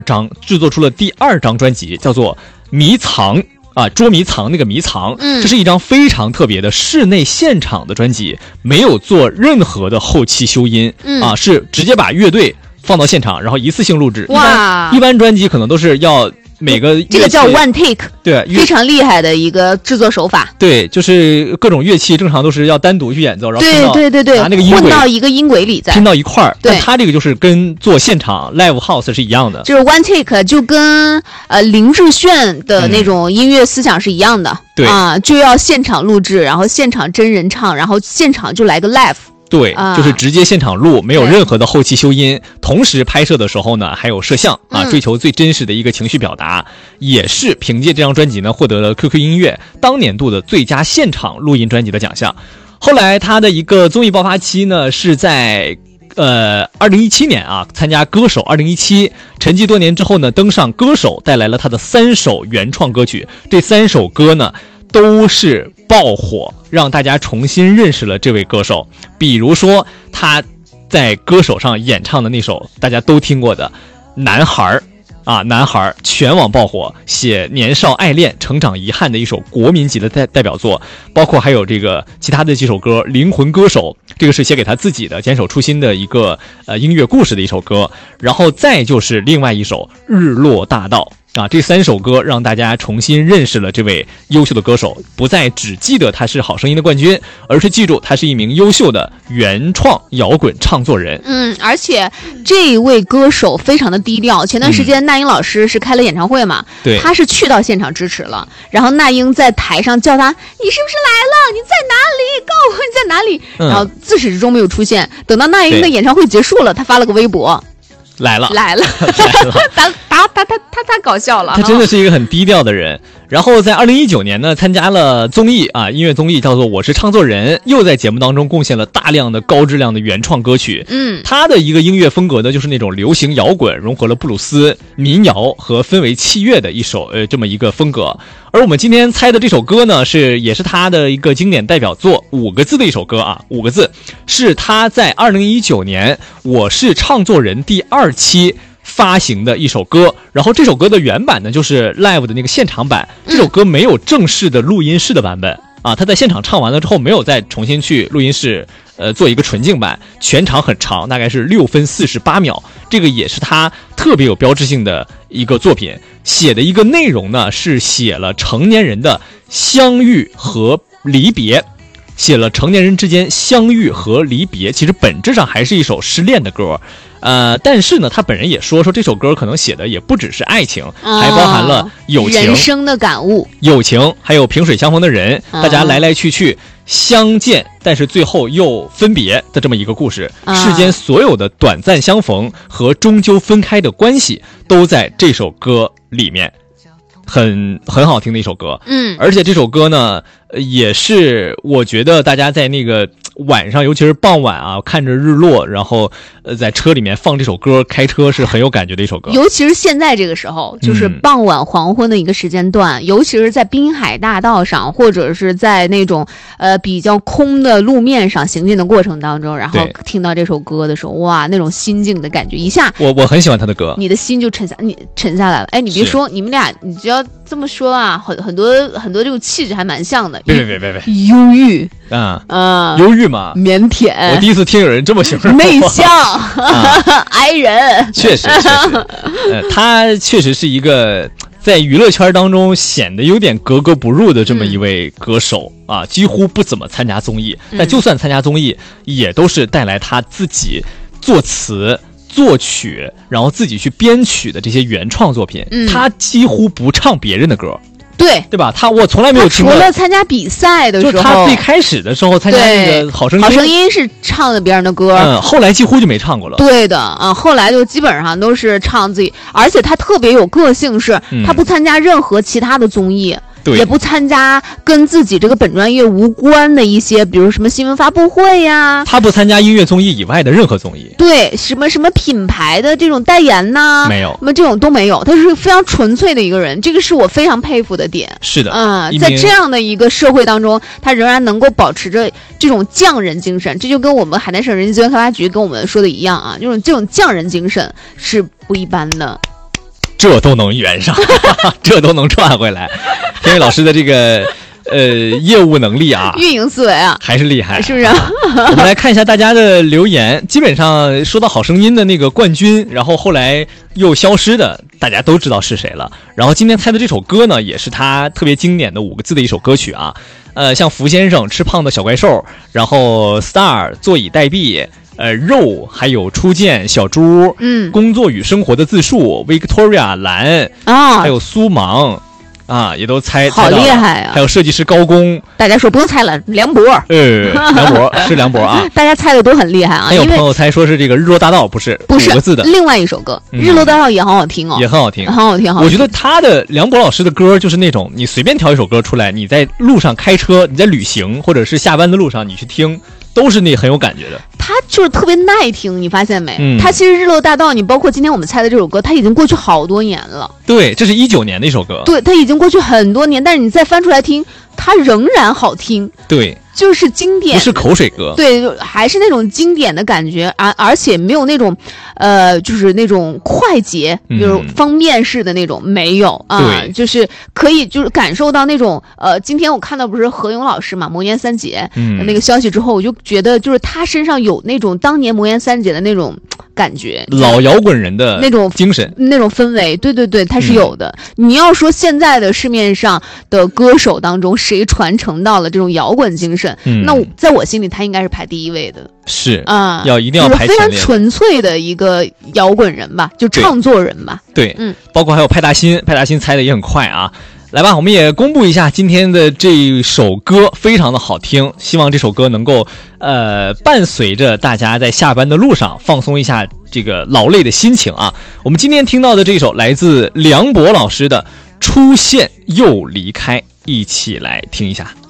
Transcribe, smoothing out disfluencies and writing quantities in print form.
张，制作出了第2张专辑，叫做《迷藏》。捉迷藏那个迷藏，这是一张非常特别的室内现场的专辑，没有做任何的后期修音，是直接把乐队放到现场，然后一次性录制。 哇， 一般专辑可能都是要每个这个叫 one take， 对， 非常厉害的一个制作手法。 对，就是各种乐器正常都是要单独去演奏，然后对， 拿那个音轨混到一个音轨里，再拼到一块儿。 对， 但它这个就是跟做现场 live house 是一样的， 就是 one take， 就跟林志炫的那种音乐思想是一样的。 对就要现场录制，然后现场真人唱，然后现场就来个 live。 对，就是直接现场录，没有任何的后期修音。同时拍摄的时候呢，还有摄像追求最真实的一个情绪表达。也是凭借这张专辑呢，获得了 QQ 音乐当年度的最佳现场录音专辑的奖项。后来他的一个综艺爆发期呢，是在2017年参加歌手2017，沉寂多年之后呢，登上歌手，带来了他的3首原创歌曲。这3首歌呢都是爆火，让大家重新认识了这位歌手。比如说他在歌手上演唱的那首大家都听过的男孩男孩全网爆火，写年少爱恋成长遗憾的一首国民级的代表作。包括还有这个其他的几首歌，灵魂歌手这个是写给他自己的坚守初心的一个音乐故事的一首歌。然后再就是另外一首日落大道这3首歌让大家重新认识了这位优秀的歌手，不再只记得他是好声音的冠军，而是记住他是一名优秀的原创摇滚唱作人。 而且这位歌手非常的低调。前段时间那英老师是开了演唱会嘛， 对， 他是去到现场支持了，然后那英在台上叫他，你是不是来了？你在哪里？告诉我你在哪里？然后自始至终没有出现。等到那英的演唱会结束了，他发了个微博，来了他太搞笑了， 他真的是一个很低调的人。然后在2019年呢，参加了综艺音乐综艺叫做《我是唱作人》，又在节目当中贡献了大量的高质量的原创歌曲。他的一个音乐风格呢，就是那种流行摇滚融合了布鲁斯、民谣和氛围器乐的一首这么一个风格。而我们今天猜的这首歌呢，也是他的一个经典代表作，5个字的一首歌5个字，是他在2019年《我是唱作人》第2期发行的一首歌。然后这首歌的原版呢，就是 live 的那个现场版。这首歌没有正式的录音室的版本他在现场唱完了之后，没有再重新去录音室做一个纯净版，全场很长，大概是6分48秒。这个也是他特别有标志性的一个作品。写的一个内容呢，是写了成年人的相遇和离别，写了成年人之间相遇和离别，其实本质上还是一首失恋的歌。但是呢，他本人也说这首歌可能写的也不只是爱情，还包含了友情、 人生的感悟、 友情，还有萍水相逢的人，大家来来去去相见，但是最后又分别的这么一个故事。世间所有的短暂相逢和终究分开的关系，都在这首歌里面。很好听的一首歌。而且这首歌呢，也是我觉得大家在那个晚上，尤其是傍晚看着日落，然后在车里面放这首歌开车是很有感觉的一首歌。 尤其是现在这个时候，就是傍晚黄昏的一个时间段，尤其是在滨海大道上，或者是在那种比较空的路面上行进的过程当中，然后听到这首歌的时候，哇，那种心境的感觉一下， 我很喜欢他的歌， 你的心就沉下来了。哎，你别说，你们俩，你只要这么说很多这种气质还蛮像的。 别， 忧郁忧郁嘛， 腼腆。 我第一次听有人这么形容。 内向哀人。 确实他确实是一个在娱乐圈当中显得有点格格不入的这么一位歌手几乎不怎么参加综艺，但就算参加综艺，也都是带来他自己作词作曲，然后自己去编曲的这些原创作品。他几乎不唱别人的歌，对吧？我从来没有听过。 除了参加比赛的时候， 就是他最开始的时候参加那个好声音是唱的别人的歌， 后来几乎就没唱过了。 对的后来就基本上都是唱自己，而且他特别有个性，是他不参加任何其他的综艺。也不参加跟自己这个本专业无关的一些，比如什么新闻发布会呀。 他不参加音乐综艺以外的任何综艺。 对，什么品牌的这种代言呐， 没有， 什么这种都没有。他是非常纯粹的一个人，这个是我非常佩服的点。 是的， 在这样的一个社会当中，他仍然能够保持着这种匠人精神，这就跟我们海南省人力资源开发局跟我们说的一样这种匠人精神是不一般的。 这都能圆上，这都能串回来。天宇老师的这个业务能力啊， 运营思维啊， 还是厉害， 是不是？ 我们来看一下大家的留言，基本上说到好声音的那个冠军，然后后来又消失的，大家都知道是谁了。然后今天猜的这首歌呢，也是他特别经典的5个字的一首歌曲啊。像福先生吃胖的小怪兽，然后 Star 坐以待毙，肉，还有初见小猪，工作与生活的自述 Victoria 蓝啊，还有苏芒。啊，也都猜好厉害啊！ 还有设计师高工， 大家说不用猜了，梁博， 梁博是梁博啊！ 大家猜的都很厉害啊！ 还有朋友猜说是这个日落大道，不是5个字的， 另外一首歌，日落大道也很好听哦， 也很好听， 很好听。 我觉得梁博老师的歌就是那种你随便挑一首歌出来，你在路上开车，你在旅行或者是下班的路上，你去听。都是那很有感觉的， 他就是特别耐听，你发现没？他其实日落大道，你包括今天我们猜的这首歌，它已经过去好多年了。 对，这是19年的一首歌。 对，它已经过去很多年，但是你再翻出来听，它仍然好听。 对， 就是经典， 不是口水歌。 对，还是那种经典的感觉，而且没有那种，就是那种快捷，就是方便式的那种，没有啊，就是可以就是感受到那种，今天我看到不是何勇老师嘛，魔岩三杰那个消息之后，我就觉得就是他身上有那种当年魔岩三杰的那种感觉， 老摇滚人的那种精神， 那种氛围，对，他是有的。你要说现在的市面上的歌手当中，谁传承到了这种摇滚精神？那在我心里，他应该是排第1位的。 是啊， 一定要排前列， 就是非常纯粹的一个摇滚人吧，就唱作人吧。 对，包括还有派大星猜的也很快啊。来吧，我们也公布一下今天的这首歌，非常的好听，希望这首歌能够伴随着大家在下班的路上放松一下这个劳累的心情啊。我们今天听到的这首来自梁博老师的《出现又离开》，一起来听一下。